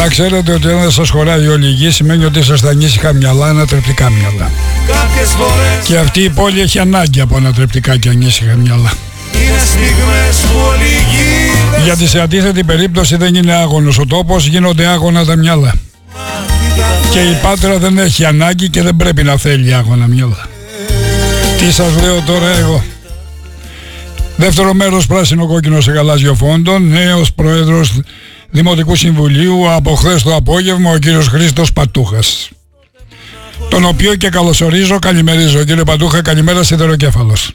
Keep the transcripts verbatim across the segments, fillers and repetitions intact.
Να ξέρετε ότι αν δεν σας χωράει όλη η γη, σημαίνει ότι είσαστε ανήσυχα μυαλά, ανατρεπτικά μυαλά. Και αυτή η πόλη έχει ανάγκη από ανατρεπτικά και ανήσυχα μυαλά. Γιατί σε αντίθετη περίπτωση δεν είναι άγωνος ο τόπος, γίνονται άγωνα τα μυαλά. Και η Πάτρα δεν έχει ανάγκη και δεν πρέπει να θέλει άγωνα μυαλά. Τι σας λέω τώρα εγώ? Δεύτερο μέρος, πράσινο κόκκινο σε γαλάζιο φόντο, νέος πρόεδρος Δημοτικού Συμβουλίου από χθες το απόγευμα, ο κύριος Χρήστος Πατούχας, τον οποίο και καλωσορίζω, καλημερίζω. Κύριε Πατούχα, καλημέρα, σιδεροκέφαλος.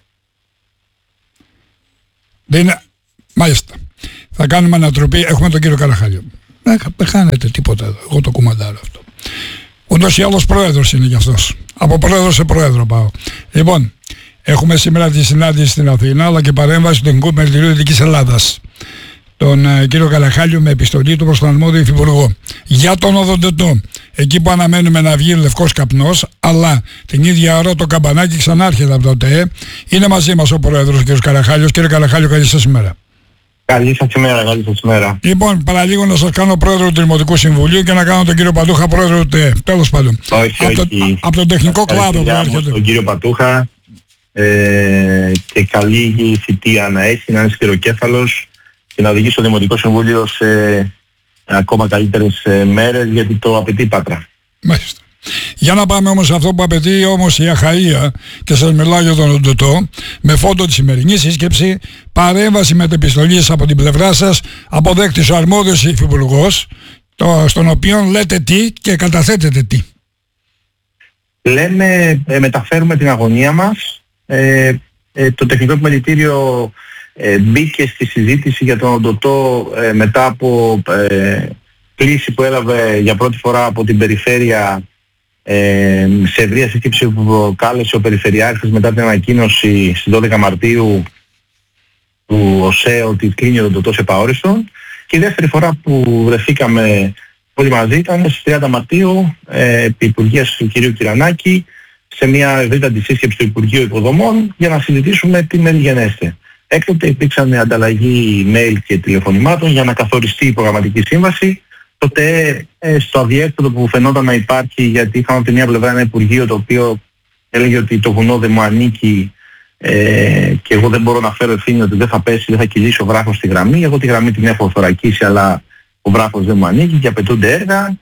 Δεν είναι... Μάλιστα. Θα κάνουμε ανατροπή, έχουμε τον κύριο Καραχάλιο. Δεν χάνετε τίποτα εδώ, εγώ το κουμαντάρω αυτό. Ούτως ή άλλως πρόεδρος είναι κι αυτός. Από πρόεδρο σε πρόεδρο πάω. Λοιπόν, έχουμε σήμερα τη συνάντηση στην Αθήνα, αλλά και παρέμβαση του Τεχνικού Επιμελητηρίου Δυτικής Ελλάδας, τον uh, κύριο Καλαχάλιο, με επιστολή του προς τον αρμόδιο υφυπουργό για τον οδοντοτό, εκεί που αναμένουμε να βγει λευκός καπνός, αλλά την ίδια ώρα το καμπανάκι ξανάρχεται από το ΤΕΕ. Είναι μαζί μας ο πρόεδρος ο κύριος Καλαχάλιος. Κύριε Καλαχάλιο, καλή σας ημέρα. Καλή σας ημέρα, καλή σας ημέρα. Λοιπόν, παραλίγο να σας κάνω πρόεδρο του Δημοτικού Συμβουλίου και να κάνω τον κύριο Πατούχα πρόεδρο του ΤΕΕ. Τέλος πάντων. Όχι, από, όχι. Το, από τον τεχνικό κλάδο που έρχεται. Τον κύριο Πατούχα ε, και καλή θητεία να έχει, να είναι σκληροκέφαλος και να οδηγήσει το Δημοτικό Συμβούλιο σε ακόμα καλύτερες μέρες, γιατί το απαιτεί Πάτρα. Μάλιστα. Για να πάμε όμως σε αυτό που απαιτεί όμως η Αχαΐα, και σας μιλάω για τον οδοντοτό, με φόντο τη σημερινή σύσκεψη, παρέμβαση μετεπιστολής από την πλευρά σας, αποδέκτης ο αρμόδιος υφυπουργός, το, στον οποίο λέτε τι και καταθέτετε τι. Λέμε, ε, μεταφέρουμε την αγωνία μας. Ε, ε, το Τεχνικό Επιμελητήριο ε, μπήκε στη συζήτηση για τον οδοντοτό ε, μετά από ε, κλήση που έλαβε για πρώτη φορά από την περιφέρεια, ε, σε ευρεία σύσκεψη που κάλεσε ο Περιφερειάρχης μετά την ανακοίνωση στις δώδεκα Μαρτίου του ΟΣΕ ότι κλείνει ο οδοντοτός επαόριστον. Και η δεύτερη φορά που βρεθήκαμε όλοι μαζί ήταν στις τριάντα Μαρτίου ε, επί Υπουργείας του κ. Κυρανάκη, σε μια ευρύτατη σύσκεψη του Υπουργείου Υποδομών, για να συζητήσουμε τι μεριγενέστε. Έκτοτε υπήρξαν ανταλλαγή mail και τηλεφωνημάτων για να καθοριστεί η προγραμματική σύμβαση. Τότε ε, στο αδιέξοδο που φαινόταν να υπάρχει, γιατί είχαμε από τη μία πλευρά ένα Υπουργείο το οποίο έλεγε ότι το βουνό δεν μου ανήκει ε, και εγώ δεν μπορώ να φέρω ευθύνη ότι δεν θα πέσει, δεν θα κυλήσει ο βράχος στη γραμμή. Εγώ τη γραμμή την έχω θωρακίσει, αλλά ο βράχος δεν μου ανήκει και απαιτούνται έργα.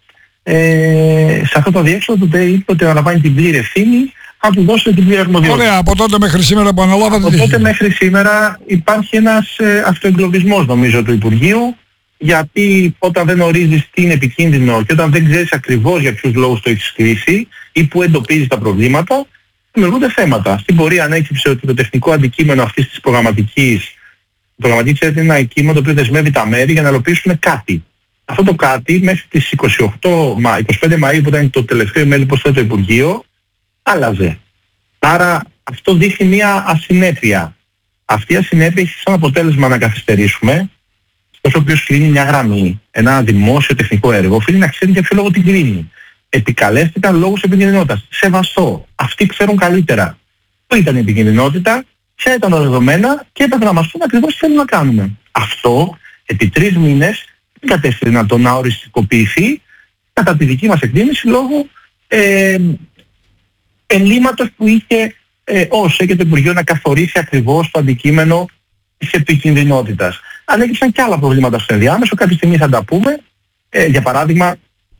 Ε, σε αυτό το αδιέξοδο τότε είπε ότι αναλαμβάνει την πλήρη ευθύνη, αν του δώσετε την πλήρη αρμοδιότητα. Ωραία, από τότε μέχρι σήμερα που αναλάβατε. Από τότε μέχρι σήμερα υπάρχει ένας ε, αυτοεγκλωβισμός νομίζω του Υπουργείου, γιατί όταν δεν ορίζεις τι είναι επικίνδυνο και όταν δεν ξέρεις ακριβώς για ποιους λόγους το έχεις κρίσει ή που εντοπίζεις τα προβλήματα, δημιουργούνται θέματα. Στην πορεία ανέκυψε ότι το τεχνικό αντικείμενο αυτής της προγραμματικής, η προγραμματική είναι ένα κείμενο το οποίο δεσμεύει τα μέρη για να υλοποιήσουν κάτι. Αυτό το κάτι μέχρι τις είκοσι οκτώ, είκοσι πέντε Μαΐου, που ήταν το τελευταίο email που στέλνει το Υπουργείο, άλλαζε. Άρα αυτό δείχνει μια ασυνέπεια. Αυτή η ασυνέπεια έχει σαν αποτέλεσμα να καθυστερήσουμε. Όσο ο οποίος κλείνει μια γραμμή, ένα δημόσιο τεχνικό έργο, οφείλει να ξέρει για ποιο λόγο την κλείνει. Επικαλέστηκαν λόγους επικινδυνότητας. Σεβαστό. Αυτοί ξέρουν καλύτερα. Πού ήταν η επικινδυνότητα, ποια ήταν τα δεδομένα και έπρεπε να μας πούν ακριβώς τι θέλουν να κάνουμε. Αυτό επί τρεις μήνες δεν κατέφερε να το να οριστικοποιηθεί κατά τη δική μας εκτίμηση λόγω ε, ελλείμματος που είχε ε, όσο και το Υπουργείο να καθορίσει ακριβώς το αντικείμενο της επικινδυνότητας. Ανέκυψαν και άλλα προβλήματα στο ενδιάμεσο, κάποια στιγμή θα τα πούμε. Ε, για παράδειγμα,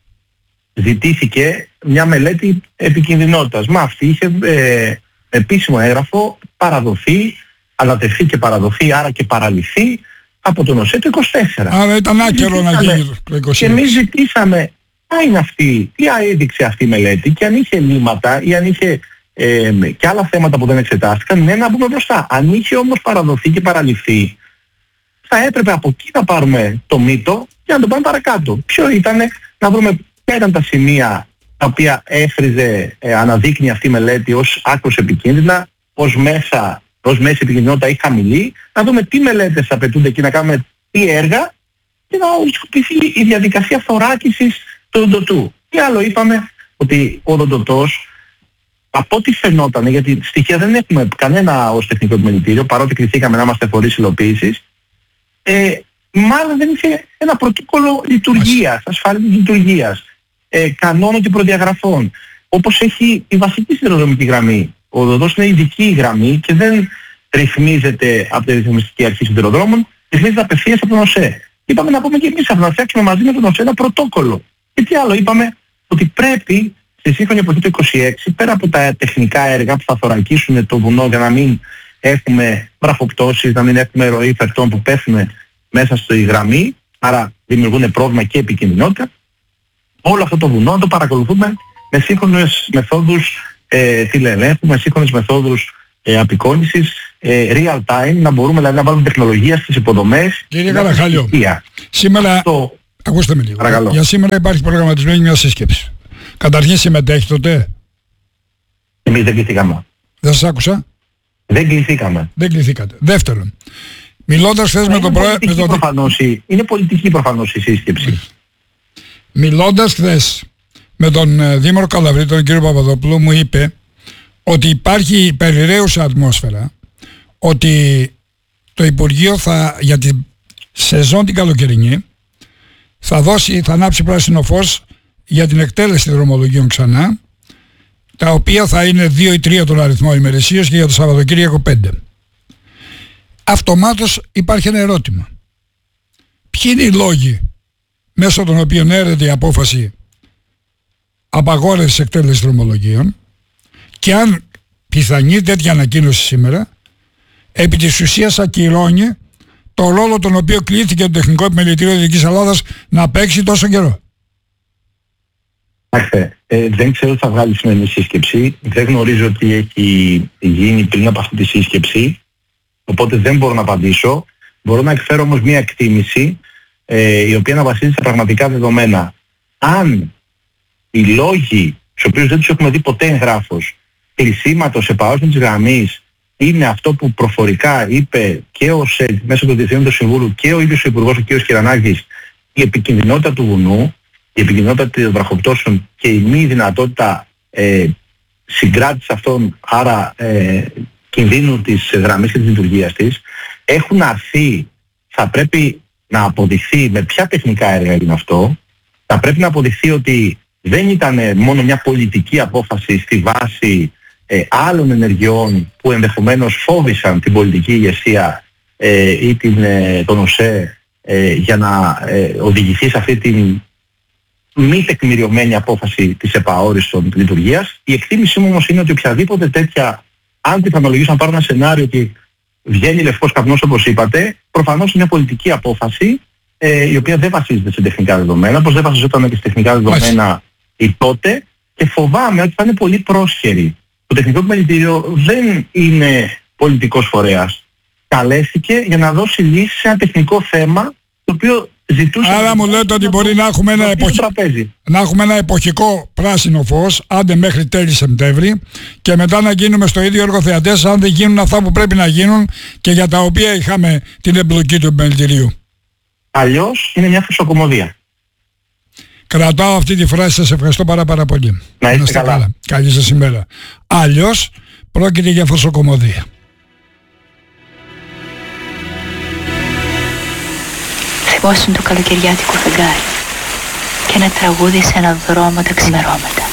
ζητήθηκε μια μελέτη επικινδυνότητας. Μα αυτή είχε ε, επίσημο έγγραφο παραδοθεί, ανατεθεί και παραδοθεί, άρα και παραλυθεί από τον ΟΣΕ το είκοσι τέσσερα. Άρα ήταν άκερο να γίνει το είκοσι τέσσερα. Και εμείς ζητήσαμε, ποια είναι αυτή, τι έδειξε αυτή η μελέτη και αν είχε ελλείμματα ή αν είχε ε, και άλλα θέματα που δεν εξετάστηκαν, ναι, να μπούμε μπροστά. Αν είχε όμως παραδοθεί και παραλυθεί, θα έπρεπε από εκεί να πάρουμε το μύτο και να το πάμε παρακάτω. Ποιο ήτανε, να βρούμε ποια ήταν τα σημεία τα οποία έφριζε, ε, αναδείκνει αυτή η μελέτη ως άκρως επικίνδυνα, ως μέσα, ως μέση επικίνδυνοτητα ή χαμηλή, να δούμε τι μελέτες απαιτούνται εκεί, να κάνουμε τι έργα και να οριστικοποιηθεί η διαδικασία θωράκισης του οδοντοτού. Τι άλλο είπαμε, ότι ο οδοντοτός, από ό,τι φαινόταν, γιατί στοιχεία δεν έχουμε κανένα ως Τεχνικό Επιμελητήριο, παρότι κληθήκαμε να είμαστε φορείς υλοποίησης, ε, μάλλον δεν είχε ένα πρωτόκολλο λειτουργίας, ασφαλής λειτουργίας, ε, κανόνων και προδιαγραφών. Όπως έχει η βασική σιδηροδρομική γραμμή. Ο οδός είναι ειδική γραμμή και δεν ρυθμίζεται από τη ρυθμιστική αρχή σιδηροδρόμων, ρυθμίζεται απευθείας από τον ΟΣΕ. Είπαμε να πούμε και εμείς να φτιάξουμε μαζί με τον ΟΣΕ ένα πρωτόκολλο. Και τι άλλο, είπαμε ότι πρέπει στη σύγχρονη εποχή του είκοσι έξι, πέρα από τα τεχνικά έργα που θα θωρακίσουν το βουνό για να μην έχουμε βραχοπτώσεις, να μην έχουμε ροή φερτών που πέφτουν μέσα στη γραμμή, άρα δημιουργούν πρόβλημα και επικινδυνότητα, όλο αυτό το βουνό το παρακολουθούμε με σύγχρονες μεθόδους ε, τηλεελέγχου, με σύγχρονες μεθόδους ε, απεικόνησης, ε, real time, να μπορούμε δηλαδή να βάλουμε τεχνολογία στις υποδομές. Κύριε Καραχάλιο, σήμερα, το... ακούστε με λίγο, παρακαλώ. Για σήμερα υπάρχει προγραμματισμένη μια σύσκεψη. Καταρχήν συμμετέχει τότε. Εμείς δεν κληθήκαμε. Δεν σας άκουσα. Δεν κληθήκαμε. Δεν κληθήκατε. Δεύτερον, μιλώντας χθες με τον πρόεδρο... Προφανώς, είναι πολιτική προφανώς η σύσκεψη. Μιλώντας χθες με τον Δήμαρχο Καλαβρή, τον κύριο Παπαδόπουλο, μου είπε ότι υπάρχει περιραίουσα ατμόσφαιρα, ότι το Υπουργείο θα, για τη σεζόν την καλοκαιρινή θα δώσει, θα ανάψει πράσινο φως για την εκτέλεση δρομολογίων ξανά, τα οποία θα είναι δύο ή τρία τον αριθμό ημερησίως και για το Σαββατοκύριακο πέντε. Αυτομάτως υπάρχει ένα ερώτημα. Ποιοι είναι οι λόγοι μέσω των οποίων έρεται η απόφαση απαγόρευσης εκτέλεσης δρομολογίων και αν πιθανή τέτοια ανακοίνωση σήμερα επί της ουσίας ακυρώνει το ρόλο τον οποίο κλήθηκε το Τεχνικό Επιμελητήριο Δυτικής Ελλάδας να παίξει τόσο καιρό. Άχθε, ε, δεν ξέρω τι θα βγάλει σημερινή σύσκεψη, δεν γνωρίζω τι έχει γίνει πριν από αυτή τη σύσκεψη, οπότε δεν μπορώ να απαντήσω. Μπορώ να εκφέρω όμως μια εκτίμηση ε, η οποία να βασίζεται σε πραγματικά δεδομένα. Αν οι λόγοι, στους οποίους δεν τους έχουμε δει ποτέ εγγράφος, κλεισίματος επαόριστον της γραμμής, είναι αυτό που προφορικά είπε και ο ΣΕΤ μέσα του Διευθύνοντος Συμβούλου και ο ίδιος ο Υπουργός ο κ. Κυρανάκης, η επικινδυνότητα του βουνού, η επικινδυνότητα των βραχοπτώσεων και η μη δυνατότητα ε, συγκράτησης αυτών, άρα ε, κινδύνου της γραμμής και της λειτουργίας της, έχουν αρθεί, θα πρέπει να αποδειχθεί με ποια τεχνικά έργα είναι αυτό, θα πρέπει να αποδειχθεί ότι δεν ήταν μόνο μια πολιτική απόφαση στη βάση ε, άλλων ενεργειών που ενδεχομένως φόβησαν την πολιτική ηγεσία ε, ή την, ε, τον ΟΣΕ ε, για να ε, οδηγηθεί σε αυτή την μη τεκμηριωμένη απόφαση της επαόριστον λειτουργίας. Η εκτίμησή μου όμως είναι ότι οποιαδήποτε τέτοια, αν πιθανολογήσουν να πάρουν ένα σενάριο ότι βγαίνει λευκός καπνός όπως είπατε, προφανώς είναι μια πολιτική απόφαση ε, η οποία δεν βασίζεται σε τεχνικά δεδομένα, όπως δεν βασιζόταν και σε τεχνικά δεδομένα ή τότε, και φοβάμαι ότι θα είναι πολύ πρόσχερη. Το Τεχνικό Επιμελητήριο δεν είναι πολιτικός φορέας. Καλέστηκε για να δώσει λύση σε ένα τεχνικό θέμα το οποίο ζητούσε... Άρα μου λέτε ότι μπορεί να έχουμε, ένα εποχ... να έχουμε ένα εποχικό πράσινο φως, άντε μέχρι τέλη Σεπτέμβρη, και μετά να γίνουμε στο ίδιο εργοθεατές αν δεν γίνουν αυτά που πρέπει να γίνουν και για τα οποία είχαμε την εμπλοκή του Επιμελητηρίου. Αλλιώς είναι μια φυσοκομωδία. Κρατάω αυτή τη φράση, σας ευχαριστώ πάρα πάρα πολύ. Να είστε καλά. καλά. Καλή σας ημέρα. Αλλιώς πρόκειται για φωσοκομωδία. Θυμόσουν το καλοκαιριάτικο φεγγάρι και ένα τραγούδι σε ένα δρόμο τα ξημερώματα.